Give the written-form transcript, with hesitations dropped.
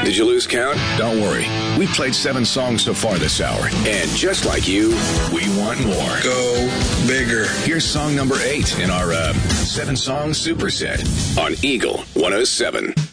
Did you lose count? Don't worry. We've played 7 songs so far this hour. And just like you, we want more. Go bigger. Here's song number 8 in our 7-song superset on Eagle 107.